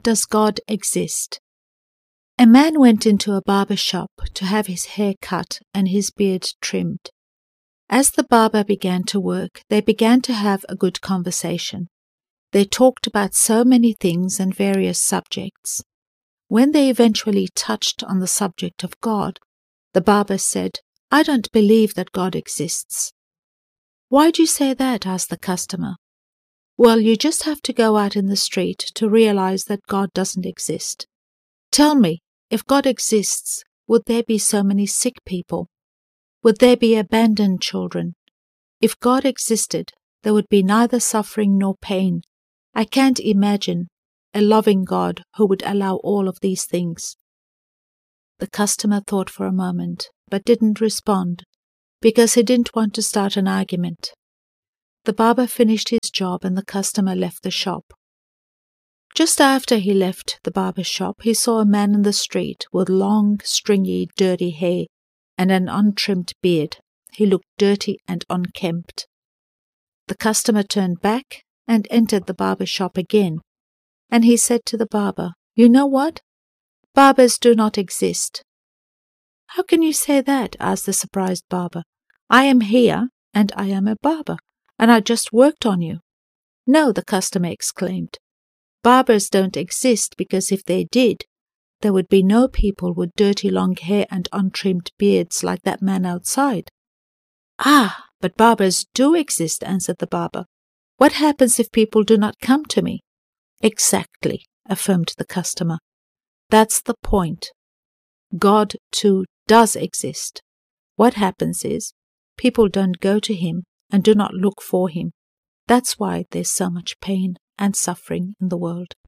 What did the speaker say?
Does God exist? A man went into a barber shop to have his hair cut and his beard trimmed. As the barber began to work, they began to have a good conversation. They talked about so many things and various subjects. When they eventually touched on the subject of God, the barber said, "I don't believe that God exists." "Why do you say that?" asked the customer. "Well, you just have to go out in the street to realize that God doesn't exist. Tell me, if God exists, would there be so many sick people? Would there be abandoned children? If God existed, there would be neither suffering nor pain. I can't imagine a loving God who would allow all of these things." The customer thought for a moment, but didn't respond, because he didn't want to start an argument. The barber finished his job and the customer left the shop. Just after he left the barber shop, he saw a man in the street with long, stringy, dirty hair and an untrimmed beard. He looked dirty and unkempt. The customer turned back and entered the barber shop again, and he said to the barber, "You know what? Barbers do not exist." "How can you say that?" asked the surprised barber. "I am here, and I am a barber, and I just worked on you." "No," the customer exclaimed. "Barbers don't exist, because if they did, there would be no people with dirty long hair and untrimmed beards like that man outside." "Ah, but barbers do exist," answered the barber. "What happens if people do not come to me?" "Exactly," affirmed the customer. "That's the point. God, too, does exist. What happens is, people don't go to him and do not look for him. That's why there's so much pain and suffering in the world."